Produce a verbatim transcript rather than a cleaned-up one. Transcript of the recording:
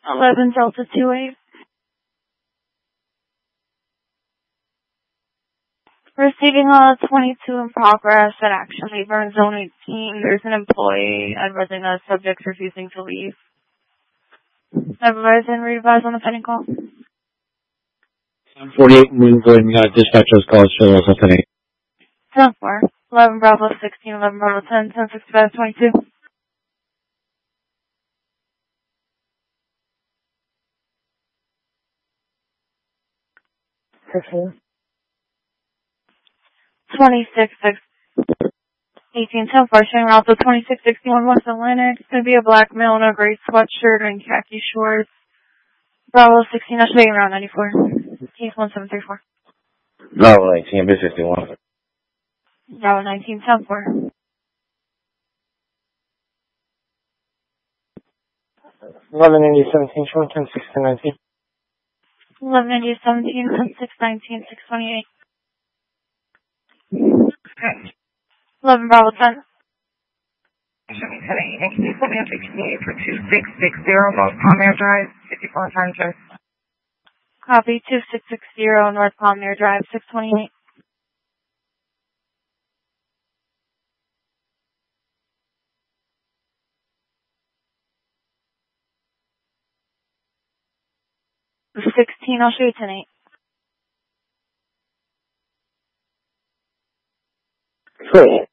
eleven Delta two eight. Receiving a twenty-two in progress at Action Labor in Zone eighteen. There's an employee advising a subject refusing to leave. Advise and re-advise on the pending call. forty-eight, move going, uh, dispatcher's calls for those listening. ten four. eleven Bravo sixteen, eleven Bravo ten, ten sixty-five, twenty-two. fifteen. twenty-six, six, eighteen, ten four, showing route to twenty-six sixty-one West Atlantic. It's going to be a black male in a gray sweatshirt and khaki shorts. Bravo sixteen, that's showing around ninety-four. Case one seven three four. Bravo nineteen, B fifty-one. Bravo nineteen, ten four. eleven ninety seventeen, showing ten six to nineteen. eleven ninety seventeen, ten six nineteen, six twenty-eight. eleven Bravo ten. Can you put me on sixty-eight for two six six zero North Palmer Drive, fifty-four hundred? Copy, two six six zero North Palmer Drive, six twenty-eight. sixteen, I'll show you ten eight. Great.